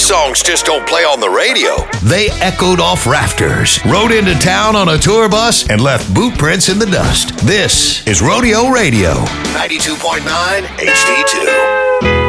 songs just don't play on the radio. They echoed off rafters, rode into town on a tour bus, and left boot prints in the dust. This is Rodeo Radio, 92.9 HD2.